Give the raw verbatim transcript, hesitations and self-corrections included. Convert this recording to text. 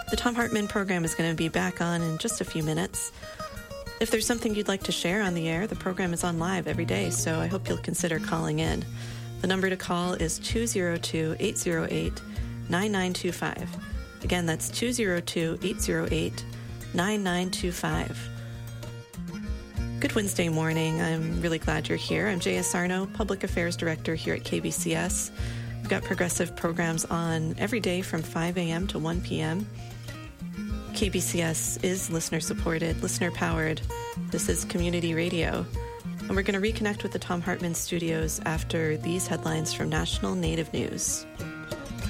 The Thom Hartmann program is going to be back on in just a few minutes. If there's something you'd like to share on the air, the program is on live every day, so I hope you'll consider calling in. The number to call is two oh two, eight oh eight, nine nine two five. Again, that's two oh two, eight oh eight, nine nine two five. Good Wednesday morning. I'm really glad you're here. I'm Jaya Sarno, Public Affairs Director here at K B C S. We've got progressive programs on every day from five a.m. to one p.m. K B C S is listener-supported, listener-powered. This is community radio. And we're going to reconnect with the Thom Hartmann studios after these headlines from National Native News.